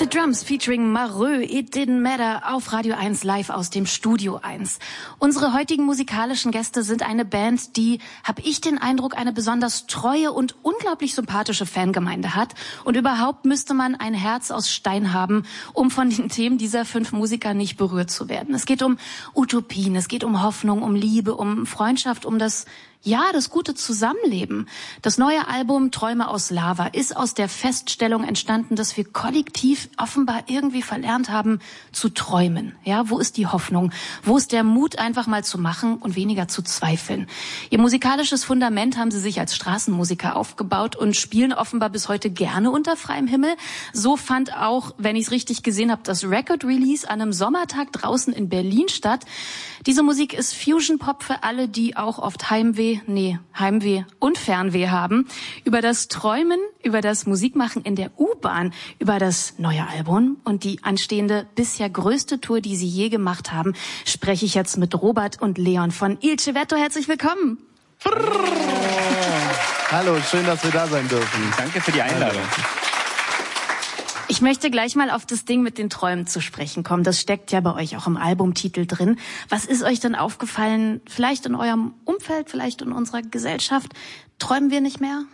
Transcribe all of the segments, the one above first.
Drums featuring Mareux, It Didn't Matter auf Radio 1 live aus dem Studio 1. Unsere heutigen musikalischen Gäste sind eine Band, die, habe ich den Eindruck, eine besonders treue und unglaublich sympathische Fangemeinde hat. Und überhaupt müsste man ein Herz aus Stein haben, um von den Themen dieser 5 Musiker nicht berührt zu werden. Es geht um Utopien, es geht um Hoffnung, um Liebe, um Freundschaft, um das gute Zusammenleben. Das neue Album Träume aus Lava ist aus der Feststellung entstanden, dass wir kollektiv offenbar irgendwie verlernt haben zu träumen. Ja, wo ist die Hoffnung? Wo ist der Mut, einfach mal zu machen und weniger zu zweifeln? Ihr musikalisches Fundament haben sie sich als Straßenmusiker aufgebaut und spielen offenbar bis heute gerne unter freiem Himmel. So fand auch, wenn ich es richtig gesehen habe, das Record-Release an einem Sommertag draußen in Berlin statt. Diese Musik ist Fusion-Pop für alle, die auch oft Heimweh und Fernweh haben. Über das Träumen, über das Musikmachen in der U-Bahn, über das neue Album und die anstehende bisher größte Tour, die sie je gemacht haben, spreche ich jetzt mit Robert und Leon von Il Civetto. Herzlich willkommen. Hallo, schön, dass wir da sein dürfen. Danke für die Einladung. Ich möchte gleich mal auf das Ding mit den Träumen zu sprechen kommen. Das steckt ja bei euch auch im Albumtitel drin. Was ist euch denn aufgefallen, vielleicht in eurem Umfeld, vielleicht in unserer Gesellschaft? Träumen wir nicht mehr?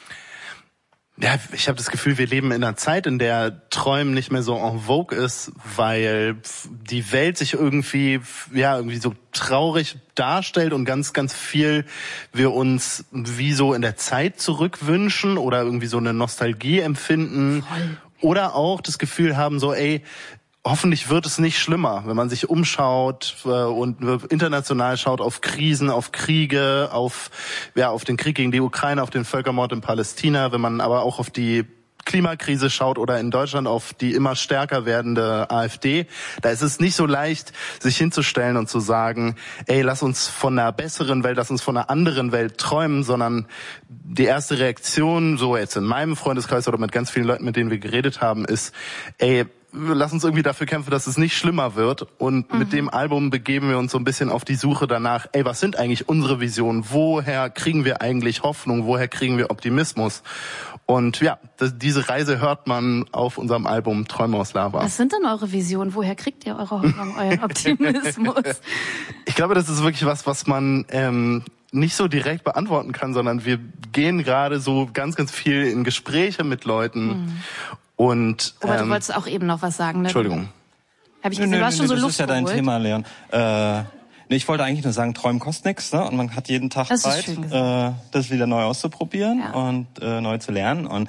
Ja, ich habe das Gefühl, wir leben in einer Zeit, in der Träumen nicht mehr so en vogue ist, weil die Welt sich irgendwie so traurig darstellt und ganz, ganz viel wir uns wie so in der Zeit zurückwünschen oder irgendwie so eine Nostalgie empfinden. Voll. Oder auch das Gefühl haben, so, hoffentlich wird es nicht schlimmer, wenn man sich umschaut und international schaut auf Krisen, auf Kriege, auf den Krieg gegen die Ukraine, auf den Völkermord in Palästina, wenn man aber auch auf die Klimakrise schaut oder in Deutschland auf die immer stärker werdende AfD, da ist es nicht so leicht, sich hinzustellen und zu sagen, lass uns von einer besseren Welt, lass uns von einer anderen Welt träumen, sondern die erste Reaktion, so jetzt in meinem Freundeskreis oder mit ganz vielen Leuten, mit denen wir geredet haben, ist, lass uns irgendwie dafür kämpfen, dass es nicht schlimmer wird. Und mit dem Album begeben wir uns so ein bisschen auf die Suche danach, was sind eigentlich unsere Visionen? Woher kriegen wir eigentlich Hoffnung? Woher kriegen wir Optimismus? Und ja, diese Reise hört man auf unserem Album Träume aus Lava. Was sind denn eure Visionen? Woher kriegt ihr eure Hoffnung, euren Optimismus? Ich glaube, das ist wirklich was man nicht so direkt beantworten kann, sondern wir gehen gerade so ganz, ganz viel in Gespräche mit Leuten. Und aber du wolltest auch eben noch was sagen, ne? Entschuldigung. Hab ich gesehen, du warst schon so das Luft ist ja dein geholt. Thema, Leon. Ich wollte eigentlich nur sagen, Träumen kostet nichts, ne? Und man hat jeden Tag Das ist Zeit, schön gesagt. das wieder neu auszuprobieren und neu zu lernen. Und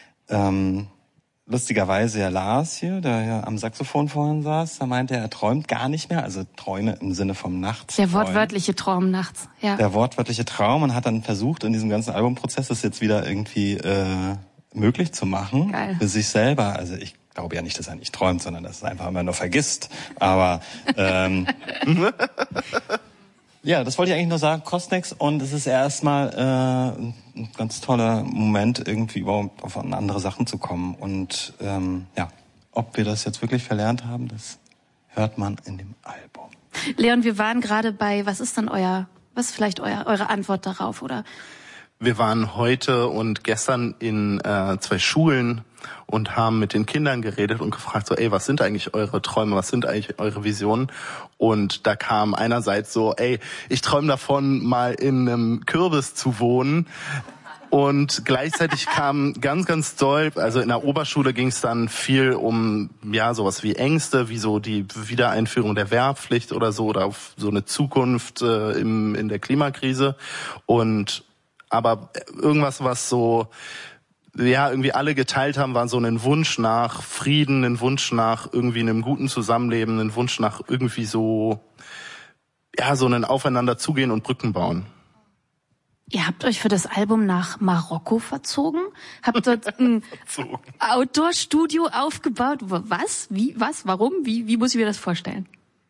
lustigerweise ja Lars hier, der ja am Saxophon vorhin saß, da meinte er träumt gar nicht mehr, also Träume im Sinne vom Nachts. Der wortwörtliche Traum nachts, ja. Der wortwörtliche Traum und hat dann versucht, in diesem ganzen Albumprozess das jetzt wieder irgendwie möglich zu machen. Geil. Für sich selber. Also ich glaube ja nicht, dass er nicht träumt, sondern dass er einfach immer nur vergisst. Aber ja, das wollte ich eigentlich nur sagen, kostet nix und es ist erstmal ein ganz toller Moment, irgendwie überhaupt auf andere Sachen zu kommen. Und ob wir das jetzt wirklich verlernt haben, das hört man in dem Album. Leon, wir waren gerade bei, was ist vielleicht eure Antwort darauf, oder? Wir waren heute und gestern in 2 Schulen und haben mit den Kindern geredet und gefragt, so, was sind eigentlich eure Träume, was sind eigentlich eure Visionen? Und da kam einerseits so, ich träume davon, mal in einem Kürbis zu wohnen. Und gleichzeitig kam ganz, ganz doll, also in der Oberschule ging es dann viel um, sowas wie Ängste, wie so die Wiedereinführung der Wehrpflicht oder so, oder auf so eine Zukunft in der Klimakrise. Aber irgendwas, was so, irgendwie alle geteilt haben, war so ein Wunsch nach Frieden, ein Wunsch nach irgendwie einem guten Zusammenleben, ein Wunsch nach irgendwie so ein Aufeinander zugehen und Brücken bauen. Ihr habt euch für das Album nach Marokko verzogen? Habt dort ein Outdoor-Studio aufgebaut? Was? Wie? Was? Warum? Wie muss ich mir das vorstellen?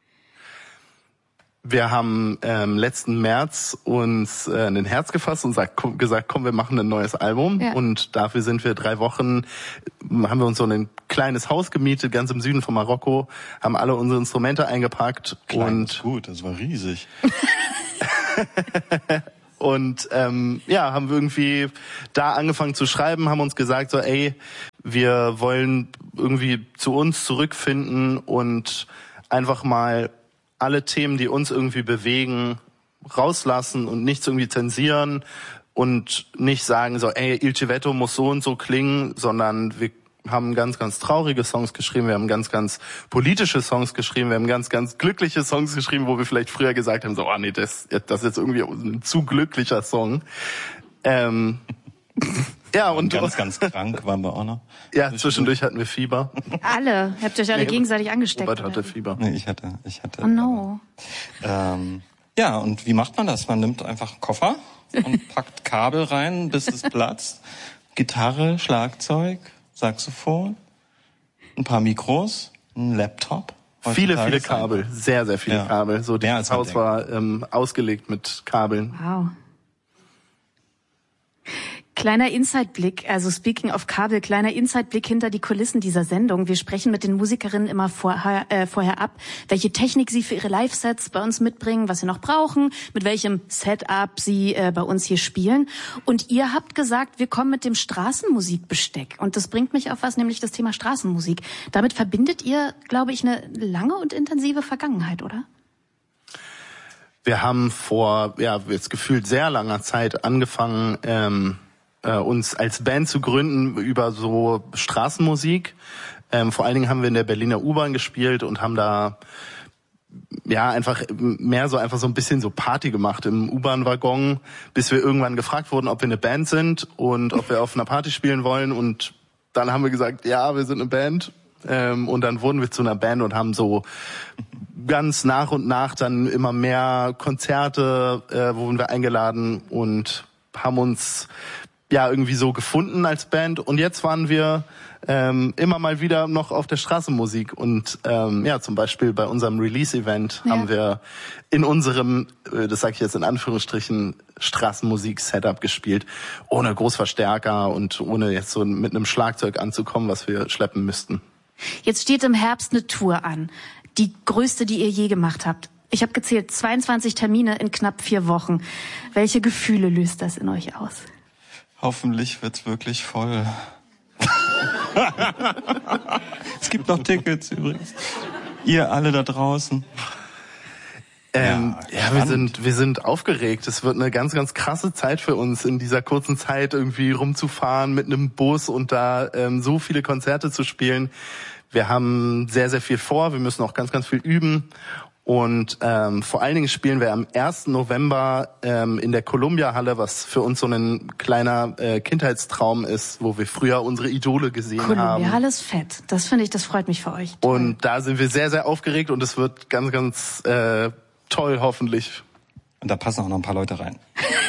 Wir haben letzten März uns ein Herz gefasst und gesagt, komm, wir machen ein neues Album. Ja. Und dafür sind wir 3 Wochen, haben wir uns so ein kleines Haus gemietet, ganz im Süden von Marokko, haben alle unsere Instrumente eingepackt. Klein und gut, das war riesig. Und haben wir irgendwie da angefangen zu schreiben, haben uns gesagt, so wir wollen irgendwie zu uns zurückfinden und einfach mal alle Themen, die uns irgendwie bewegen, rauslassen und nichts irgendwie zensieren und nicht sagen so, Il Civetto muss so und so klingen, sondern wir haben ganz, ganz traurige Songs geschrieben, wir haben ganz, ganz politische Songs geschrieben, wir haben ganz, ganz glückliche Songs geschrieben, wo wir vielleicht früher gesagt haben, so, nee, das ist jetzt irgendwie ein zu glücklicher Song. Und ganz, ganz krank waren wir auch noch. Ja, zwischendurch hatten wir Fieber. Alle? Habt ihr euch alle gegenseitig angesteckt? Robert hatte Fieber. Nee, ich hatte. Oh no. Und wie macht man das? Man nimmt einfach einen Koffer und packt Kabel rein, bis es platzt. Gitarre, Schlagzeug, Saxophon, ein paar Mikros, ein Laptop. Viele Kabel, sehr, sehr viele Kabel. So, das Haus war ausgelegt mit Kabeln. Wow. Kleiner Insideblick, also speaking of Kabel, kleiner Insideblick hinter die Kulissen dieser Sendung. Wir sprechen mit den Musikerinnen immer vorher ab, welche Technik sie für ihre Live-Sets bei uns mitbringen, was sie noch brauchen, mit welchem Setup sie bei uns hier spielen. Und ihr habt gesagt, wir kommen mit dem Straßenmusikbesteck. Und das bringt mich auf was, nämlich das Thema Straßenmusik. Damit verbindet ihr, glaube ich, eine lange und intensive Vergangenheit, oder? Wir haben vor, jetzt gefühlt sehr langer Zeit angefangen, uns als Band zu gründen über so Straßenmusik. Vor allen Dingen haben wir in der Berliner U-Bahn gespielt und haben da einfach mehr so einfach so ein bisschen so Party gemacht im U-Bahn-Waggon, bis wir irgendwann gefragt wurden, ob wir eine Band sind und ob wir auf einer Party spielen wollen. Und dann haben wir gesagt, ja, wir sind eine Band. Und dann wurden wir zu einer Band und haben so ganz nach und nach dann immer mehr Konzerte, wurden wir eingeladen und haben uns irgendwie so gefunden als Band. Und jetzt waren wir immer mal wieder noch auf der Straßenmusik und zum Beispiel bei unserem Release-Event haben wir in unserem, das sage ich jetzt in Anführungsstrichen, Straßenmusik-Setup gespielt, ohne Großverstärker und ohne jetzt so mit einem Schlagzeug anzukommen, was wir schleppen müssten. Jetzt steht im Herbst eine Tour an, die größte, die ihr je gemacht habt. Ich habe gezählt, 22 Termine in knapp 4 Wochen. Welche Gefühle löst das in euch aus? Hoffentlich wird's wirklich voll. Es gibt noch Tickets übrigens. Ihr alle da draußen. Wir sind aufgeregt. Es wird eine ganz, ganz krasse Zeit für uns, in dieser kurzen Zeit irgendwie rumzufahren mit einem Bus und da so viele Konzerte zu spielen. Wir haben sehr, sehr viel vor. Wir müssen auch ganz, ganz viel üben. Und vor allen Dingen spielen wir am 1. November in der Columbia-Halle, was für uns so ein kleiner Kindheitstraum ist, wo wir früher unsere Idole gesehen haben. Columbia-Halle ist fett. Das finde ich, das freut mich für euch. Toll. Und da sind wir sehr, sehr aufgeregt und es wird ganz, ganz toll, hoffentlich. Und da passen auch noch ein paar Leute rein.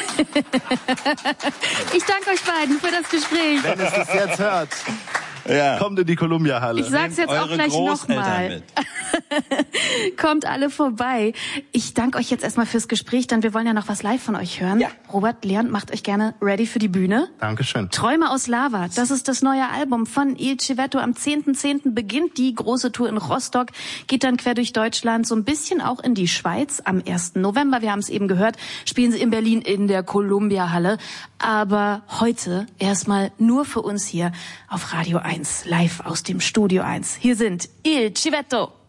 Ich danke euch beiden für das Gespräch. Wenn es das jetzt hört, kommt in die Columbia-Halle. Ich sag's jetzt auch gleich nochmal. Kommt alle vorbei. Ich danke euch jetzt erstmal fürs Gespräch, denn wir wollen ja noch was live von euch hören. Ja. Robert, Leon, macht euch gerne ready für die Bühne. Dankeschön. Träume aus Lava, das ist das neue Album von Il Civetto. Am 10.10. beginnt die große Tour in Rostock, geht dann quer durch Deutschland, so ein bisschen auch in die Schweiz. Am 1. November, wir haben es eben gehört, spielen sie in Berlin in der Columbia-Halle. Aber heute erstmal nur für uns hier auf Radio 1, live aus dem Studio 1. Hier sind Il Civetto.